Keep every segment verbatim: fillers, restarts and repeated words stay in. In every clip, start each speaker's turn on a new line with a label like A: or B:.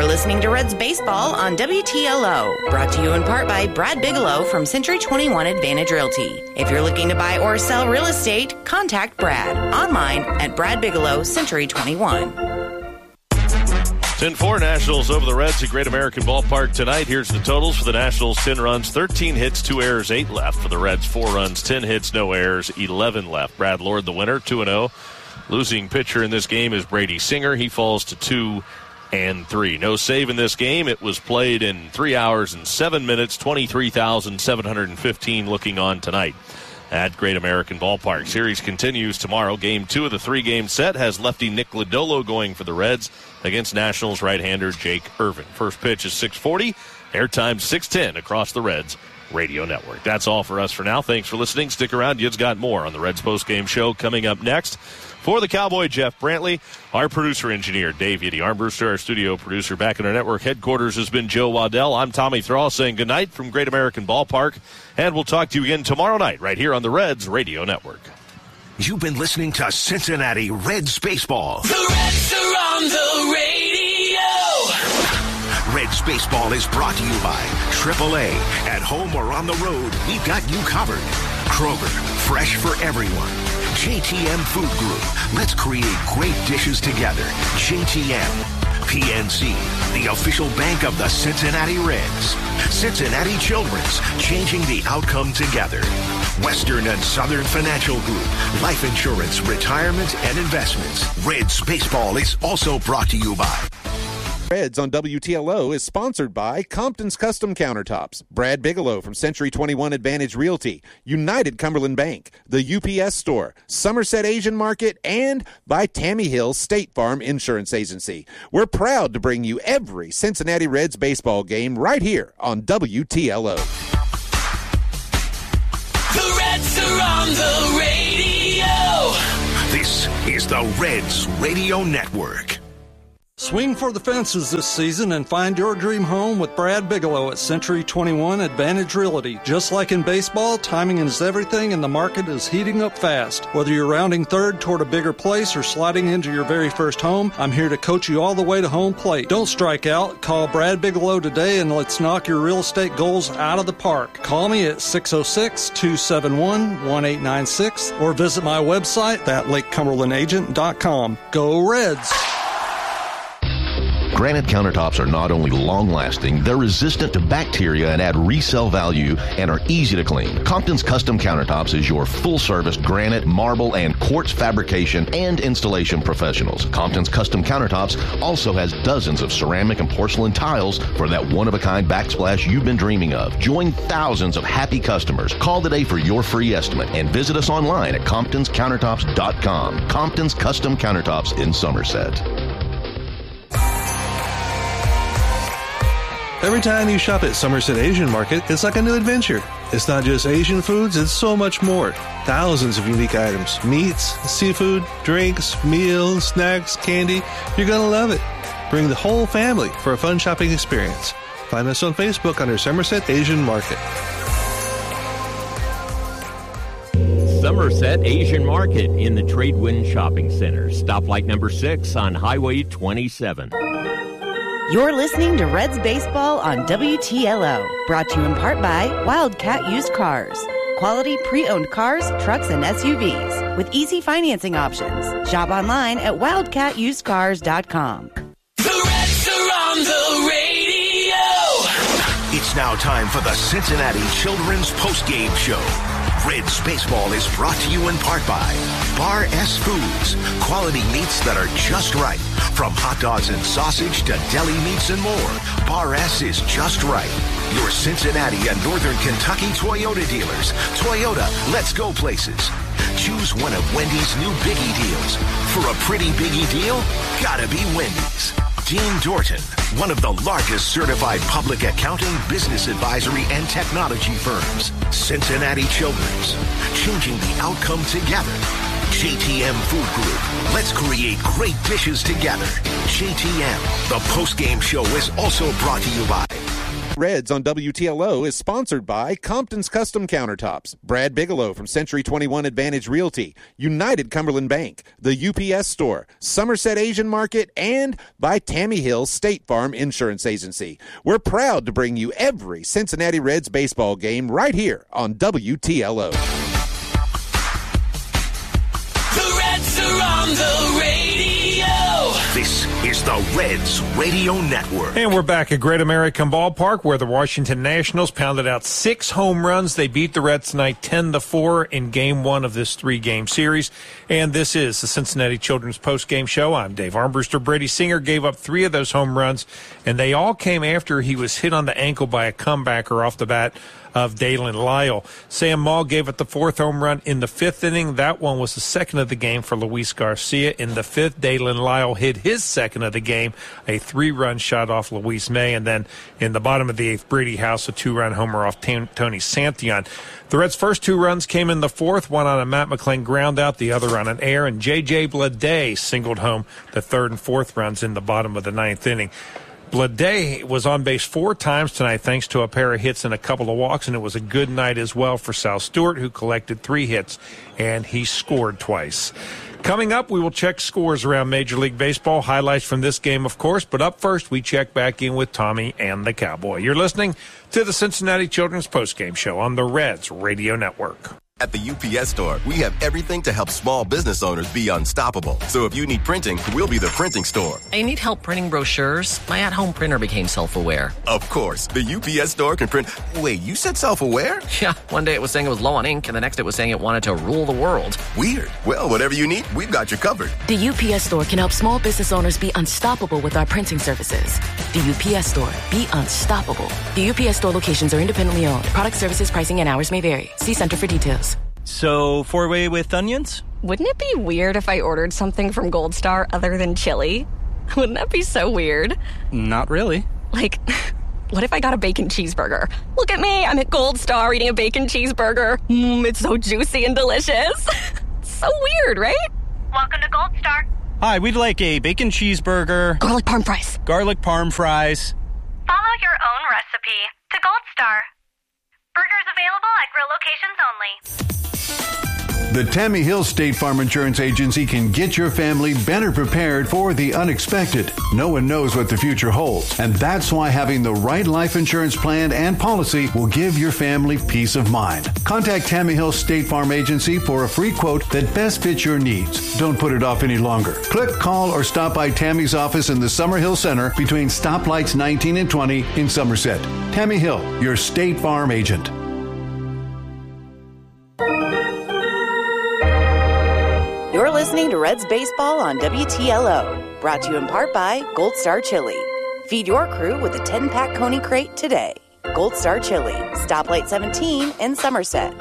A: You're listening to Reds Baseball on W T L O, brought to you in part by Brad Bigelow from Century twenty-one Advantage Realty. If you're looking to buy or sell real estate, contact Brad online at Brad Bigelow Century twenty-one.
B: ten four Nationals over the Reds at Great American Ballpark tonight. Here's the totals for the Nationals: ten runs, thirteen hits, two errors, eight left. For the Reds, four runs, ten hits, no errors, eleven left. Brad Lord, the winner, two and oh. Losing pitcher in this game is Brady Singer. He falls to two and three. No save in this game. It was played in three hours and seven minutes, twenty-three thousand seven hundred fifteen looking on tonight at Great American Ballpark. Series continues tomorrow. Game two of the three-game set has lefty Nick Lodolo going for the Reds against Nationals right-hander Jake Irvin. First pitch is six forty. Airtime six ten across the Reds Radio Network. That's all for us for now. Thanks for listening. Stick around. You've got more on the Reds postgame show coming up next. For the Cowboy, Jeff Brantley, our producer-engineer, Dave Yiddy Armbruster, our studio producer. Back in our network headquarters has been Joe Waddell. I'm Tommy Thrall saying goodnight from Great American Ballpark, and we'll talk to you again tomorrow night right here on the Reds Radio Network.
C: You've been listening to Cincinnati Reds Baseball.
D: The Reds are on the radio.
C: Reds Baseball is brought to you by triple A. At home or on the road, we've got you covered. Kroger, fresh for everyone. J T M Food Group. Let's create great dishes together. J T M. P N C, the official bank of the Cincinnati Reds. Cincinnati Children's, changing the outcome together. Western and Southern Financial Group, life insurance, retirement, and investments. Reds Baseball is also brought to you by
E: Reds on W T L O is sponsored by Compton's Custom Countertops, Brad Bigelow from Century twenty-one Advantage Realty, United Cumberland Bank, the U P S Store, Somerset Asian Market, and by Tammy Hill State Farm Insurance Agency. We're proud to bring you every Cincinnati Reds baseball game right here on W T L O.
D: The Reds are on the radio.
C: This is the Reds Radio Network.
F: Swing for the fences this season and find your dream home with Brad Bigelow at Century twenty-one Advantage Realty. Just like in baseball, timing is everything and the market is heating up fast. Whether you're rounding third toward a bigger place or sliding into your very first home, I'm here to coach you all the way to home plate. Don't strike out. Call Brad Bigelow today and let's knock your real estate goals out of the park. Call me at six oh six, two seven one, one eight nine six or visit my website at lake cumberland agent dot com. Go Reds!
G: Granite countertops are not only long-lasting, they're resistant to bacteria and add resale value and are easy to clean. Compton's Custom Countertops is your full-service granite, marble, and quartz fabrication and installation professionals. Compton's Custom Countertops also has dozens of ceramic and porcelain tiles for that one-of-a-kind backsplash you've been dreaming of. Join thousands of happy customers. Call today for your free estimate and visit us online at comptons countertops dot com. Compton's Custom Countertops in Somerset.
H: Every time you shop at Somerset Asian Market, it's like a new adventure. It's not just Asian foods, it's so much more. Thousands of unique items, meats, seafood, drinks, meals, snacks, candy. You're going to love it. Bring the whole family for a fun shopping experience. Find us on Facebook under Somerset Asian Market.
I: Somerset Asian Market in the Tradewind Shopping Center. Stoplight number six on Highway twenty-seven.
A: You're listening to Reds Baseball on W T L O, brought to you in part by Wildcat Used Cars. Quality pre-owned cars, trucks, and S U Vs with easy financing options. Shop online at wildcat used cars dot com.
D: The Reds are on the radio.
C: It's now time for the Cincinnati Children's Postgame Show. Reds Baseball is brought to you in part by Bar S Foods. Quality meats that are just right. From hot dogs and sausage to deli meats and more, Bar S is just right. Your Cincinnati and Northern Kentucky Toyota dealers. Toyota, let's go places. Choose one of Wendy's new Biggie deals. For a pretty Biggie deal, gotta be Wendy's. Dean Dorton, one of the largest certified public accounting, business advisory, and technology firms. Cincinnati Children's, changing the outcome together. J T M Food Group, let's create great dishes together. J T M, the postgame show is also brought to you by
E: Reds on W T L O is sponsored by Compton's Custom Countertops, Brad Bigelow from Century twenty-one Advantage Realty, United Cumberland Bank, the U P S Store, Somerset Asian Market, and by Tammy Hill State Farm Insurance Agency. We're proud to bring you every Cincinnati Reds baseball game right here on W T L O.
D: The Reds are on the radio.
C: This is the Reds Radio Network.
J: And we're back at Great American Ballpark, where the Washington Nationals pounded out six home runs. They beat the Reds tonight ten to four in game one of this three-game series. And this is the Cincinnati Children's Post-Game Show. I'm Dave Armbruster. Brady Singer gave up three of those home runs, and they all came after he was hit on the ankle by a comebacker off the bat of Dalen Lyle. Sam Maul gave it the fourth home run in the fifth inning. That one was the second of the game for Luis Garcia. In the fifth, Dalen Lyle hit his second of the game, a three-run shot off Luis May. And then in the bottom of the eighth, Brady House, a two-run homer off T- Tony Santillan. The Reds' first two runs came in the fourth, one on a Matt McClain ground out, the other on an air, and J J Bleday singled home the third and fourth runs in the bottom of the ninth inning. Bleday was on base four times tonight thanks to a pair of hits and a couple of walks, and it was a good night as well for Sal Stewart, who collected three hits, and he scored twice. Coming up, we will check scores around Major League Baseball, highlights from this game, of course, but up first, we check back in with Tommy and the Cowboy. You're listening to the Cincinnati Children's Postgame Show on the Reds Radio Network.
K: At the U P S Store, we have everything to help small business owners be unstoppable. So if you need printing, we'll be the printing store.
L: I need help printing brochures. My at-home printer became self-aware.
K: Of course. The U P S Store can print... Wait, you said self-aware?
L: Yeah, one day it was saying it was low on ink, and the next it was saying it wanted to rule the world.
K: Weird. Well, whatever you need, we've got you covered.
M: The U P S Store can help small business owners be unstoppable with our printing services. The U P S Store. Be unstoppable. The U P S Store locations are independently owned. Product services, pricing, and hours may vary. See Center for details.
N: So, four-way with onions?
O: Wouldn't it be weird if I ordered something from Gold Star other than chili? Wouldn't that be so weird?
N: Not really.
O: Like, what if I got a bacon cheeseburger? Look at me, I'm at Gold Star eating a bacon cheeseburger. Mmm, it's so juicy and delicious. So weird, right?
P: Welcome to Gold Star.
N: Hi, we'd like a bacon cheeseburger.
O: Garlic parm fries.
N: Garlic parm fries.
P: Follow your own recipe to Gold Star. Burgers available at grill locations only.
Q: The Tammy Hill State Farm Insurance Agency can get your family better prepared for the unexpected. No one knows what the future holds, and that's why having the right life insurance plan and policy will give your family peace of mind. Contact Tammy Hill State Farm Agency for a free quote that best fits your needs. Don't put it off any longer. Click, call, or stop by Tammy's office in the Summerhill Center between stoplights nineteen and twenty in Somerset. Tammy Hill, your State Farm agent.
A: You're listening to Reds Baseball on W T L O, brought to you in part by Gold Star Chili. Feed your crew with a ten-pack Coney Crate today. Gold Star Chili, Stoplight seventeen in Somerset.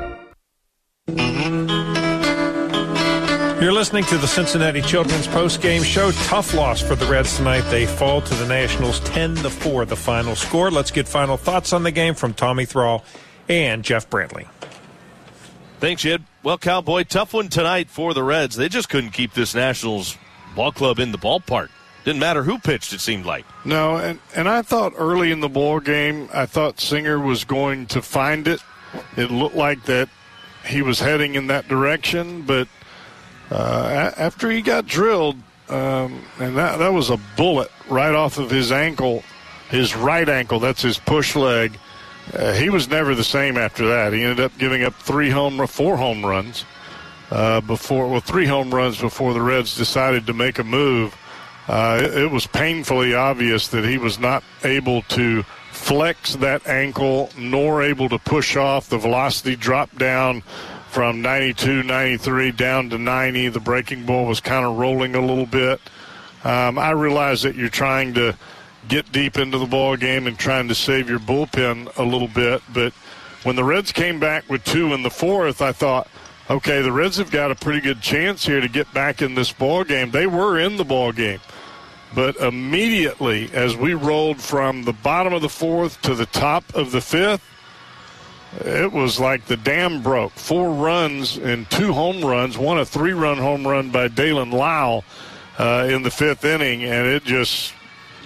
J: You're listening to the Cincinnati Children's Post-Game Show. Tough loss for the Reds tonight. They fall to the Nationals ten to four, the final score. Let's get final thoughts on the game from Tommy Thrall and Jeff Brantley.
B: Thanks, Ed. Well, Cowboy, tough one tonight for the Reds. They just couldn't keep this Nationals ball club in the ballpark. Didn't matter who pitched, it seemed like.
R: No, and, and I thought early in the ball game, I thought Singer was going to find it. It looked like that he was heading in that direction, but uh, after he got drilled, um, and that, that was a bullet right off of his ankle, his right ankle, that's his push leg. Uh, he was never the same after that. He ended up giving up three home, four home runs uh, before, well, three home runs before the Reds decided to make a move. Uh, it, it was painfully obvious that he was not able to flex that ankle, nor able to push off. The velocity dropped down from ninety-two, ninety-three down to ninety. The breaking ball was kind of rolling a little bit. Um, I realize that you're trying to get deep into the ball game and trying to save your bullpen a little bit. But when the Reds came back with two in the fourth, I thought, okay, the Reds have got a pretty good chance here to get back in this ball game. They were in the ball game. But immediately, as we rolled from the bottom of the fourth to the top of the fifth, it was like the dam broke. Four runs and two home runs, one a three-run home run by Dalen Lyle uh, in the fifth inning, and it just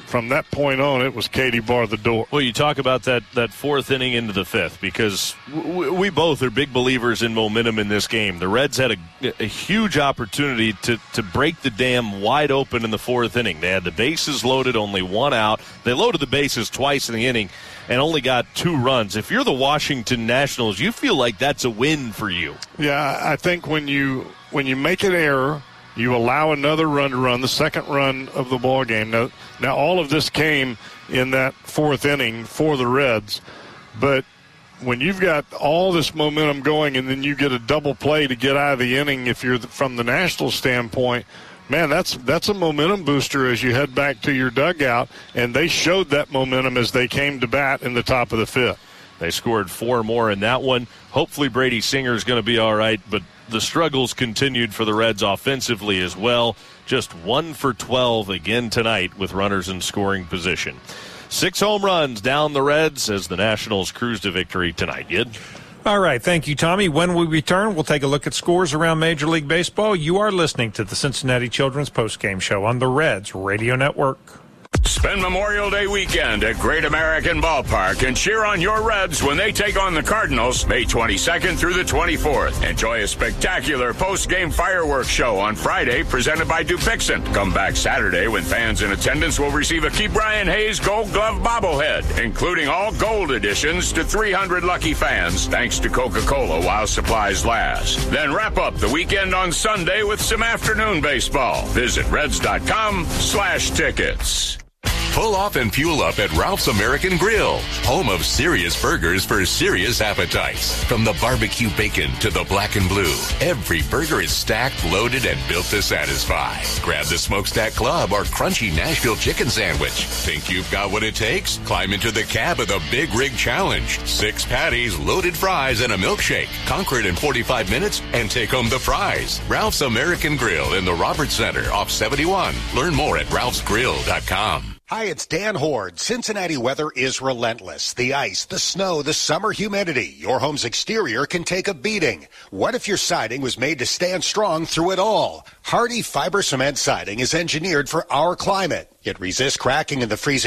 R: from that point on, it was Katie bar the door.
B: Well, you talk about that, that fourth inning into the fifth, because w- we both are big believers in momentum in this game. The Reds had a, a huge opportunity to, to break the dam wide open in the fourth inning. They had the bases loaded, only one out. They loaded the bases twice in the inning and only got two runs. If you're the Washington Nationals, you feel like that's a win for you.
R: Yeah, I think when you when you make an error, you allow another run to run, the second run of the ball game. Now, now, all of this came in that fourth inning for the Reds, but when you've got all this momentum going and then you get a double play to get out of the inning, if you're from the Nationals standpoint, man, that's that's a momentum booster as you head back to your dugout, and they showed that momentum as they came to bat in the top of the fifth.
B: They scored four more in that one. Hopefully Brady Singer is going to be all right, but the struggles continued for the Reds offensively as well. Just one for twelve again tonight with runners in scoring position. Six home runs down the Reds as the Nationals cruise to victory tonight. Yid?
J: All right. Thank you, Tommy. When we return, we'll take a look at scores around Major League Baseball. You are listening to the Cincinnati Children's Postgame Show on the Reds Radio Network.
S: Spend Memorial Day weekend at Great American Ballpark and cheer on your Reds when they take on the Cardinals May twenty-second through the twenty-fourth. Enjoy a spectacular post-game fireworks show on Friday presented by Dupixent. Come back Saturday when fans in attendance will receive a Key Brian Hayes Gold Glove bobblehead, including all gold editions to three hundred lucky fans, thanks to Coca-Cola while supplies last. Then wrap up the weekend on Sunday with some afternoon baseball. Visit Reds.com slash tickets.
T: Pull off and fuel up at Ralph's American Grill, home of serious burgers for serious appetites. From the barbecue bacon to the black and blue, every burger is stacked, loaded, and built to satisfy. Grab the Smokestack Club or crunchy Nashville chicken sandwich. Think you've got what it takes? Climb into the cab of the Big Rig Challenge. Six patties, loaded fries, and a milkshake. Conquer it in forty-five minutes and take home the prize. Ralph's American Grill in the Roberts Center off seventy-one. Learn more at ralphs grill dot com.
U: Hi, it's Dan Horde. Cincinnati weather is relentless. The ice, the snow, the summer humidity. Your home's exterior can take a beating. What if your siding was made to stand strong through it all? Hardy Fiber Cement Siding is engineered for our climate. It resists cracking in the freezing